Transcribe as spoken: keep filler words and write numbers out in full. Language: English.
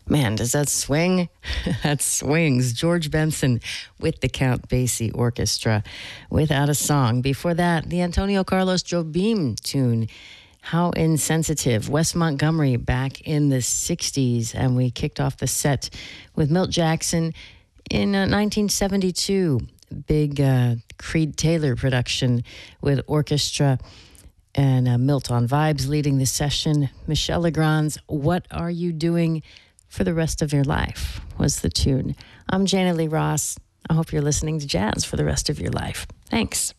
Man, does that swing? That swings. George Benson with the Count Basie Orchestra, Without a Song. Before that, the Antonio Carlos Jobim tune, How Insensitive. Wes Montgomery back in the sixties, and we kicked off the set with Milt Jackson in uh, nineteen seventy-two. Big uh, Creed Taylor production with orchestra, and uh, Milt on vibes leading the session. Michel Legrand's What Are You Doing for the Rest of Your Life was the tune. I'm Jana Lee Ross. I hope you're listening to jazz for the rest of your life. Thanks.